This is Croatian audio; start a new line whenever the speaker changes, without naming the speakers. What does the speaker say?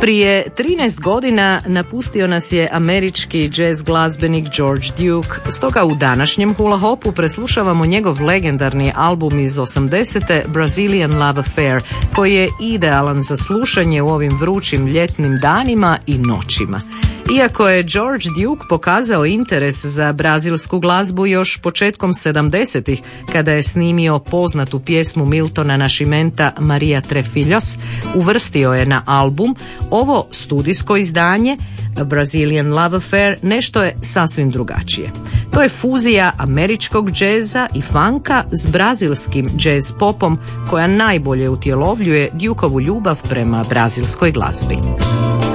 Prije 13 godina napustio nas je američki jazz glazbenik George Duke, stoga u današnjem hula hopu preslušavamo njegov legendarni album iz 80. Brazilian Love Affair, koji je idealan za slušanje u ovim vrućim ljetnim danima i noćima. Iako je George Duke pokazao interes za brazilsku glazbu još početkom 70-ih, kada je snimio poznatu pjesmu Miltona Nascimenta Maria Tre Filhos, uvrstio je na album, ovo studijsko izdanje Brazilian Love Affair nešto je sasvim drugačije. To je fuzija američkog džeza i funka s brazilskim jazz popom koja najbolje utjelovljuje Dukeovu ljubav prema brazilskoj glazbi.